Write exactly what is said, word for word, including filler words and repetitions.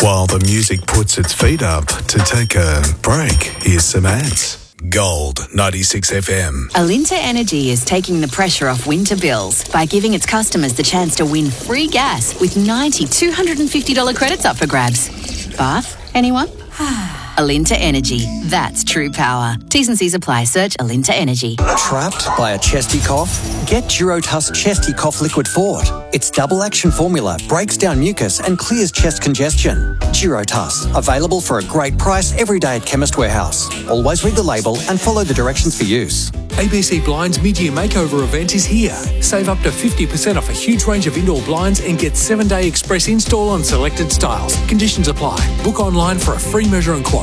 While the music puts its feet up to take a break, here's some ads. Gold ninety-six F M. Alinta Energy is taking the pressure off winter bills by giving its customers the chance to win free gas with ninety two hundred fifty dollars credits up for grabs. Bath? Anyone? Alinta Energy. That's true power. T's and C's apply. Search Alinta Energy. Trapped by a chesty cough? Get Durotus Chesty Cough Liquid Fort. Its double action formula breaks down mucus and clears chest congestion. Durotus. Available for a great price every day at Chemist Warehouse. Always read the label and follow the directions for use. A B C Blinds mid-year makeover event is here. Save up to fifty percent off a huge range of indoor blinds and get seven-day express install on selected styles. Conditions apply. Book online for a free measure and quote.